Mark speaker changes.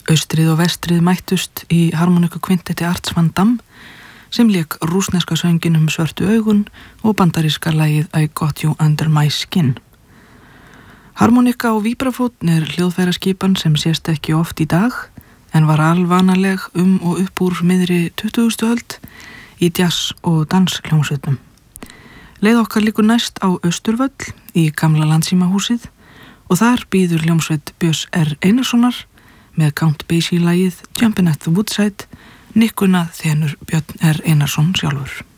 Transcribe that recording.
Speaker 1: Austrið og vestrið mættust í harmonikukvintetti Arts van Dam sem lék rússneska sönginn Svörtu augun og bandaríska lagið I Got You Under My Skin. Harmonika og víbrafónn hljóðfæraskipan sem sést ekki oft í dag en var alvanaleg og upp úr miðri 20. öld í jazz- og danshljómsveitum. Leið okkar líkur næst á Austurvöll í gamla Landssímahúsið og þar býður hljómsveit Björns R. Einarssonar með Count Basie lagið Jumpin' at the Woodside, nikkuna þenur Björn R. Einarsson sjálfur.